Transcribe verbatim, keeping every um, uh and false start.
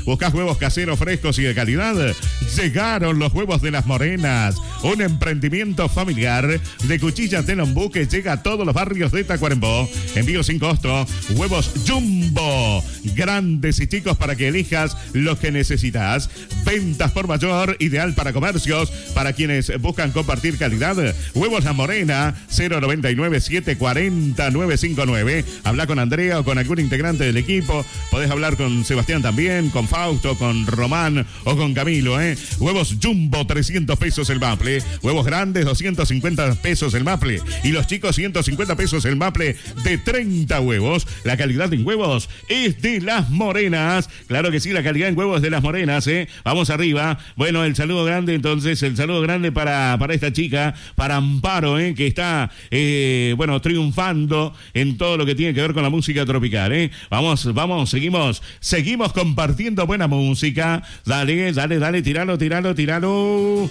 ¿Buscás huevos caseros, frescos y de calidad? Llegaron los huevos de las Morenas, un emprendimiento familiar de cuchillas de Lombú que llega a todos los barrios de Tacuarembó. Envío sin costo, huevos Jumbo, grandes y chicos para que elijas lo que necesitas. Ventas por mayor, ideal para comercios, para quienes buscan compartir calidad. Huevos La Morena, cero noventa y nueve, siete cuarenta, nueve cincuenta y nueve. Habla con Andrea o con algún integrante del equipo. Podés hablar con Sebastián también, con Fausto, con Román o con Camilo, ¿eh? Huevos Jumbo, trescientos pesos el maple. Huevos grandes, doscientos cincuenta pesos el maple. Y los chicos, ciento cincuenta pesos el maple de treinta huevos. La calidad en huevos es de Las Morenas. Claro que sí, la calidad en huevos de Las Morenas, ¿eh? Vamos arriba. Bueno, el saludo grande, entonces, el saludo grande para, para esta chica, para Amparo, ¿eh? Que está, eh, bueno, triunfando en todo lo que tiene que ver con la música tropical, ¿eh? Vamos, vamos, seguimos, seguimos compartiendo buena música. Dale, dale, dale, tiralo, tiralo, tiralo.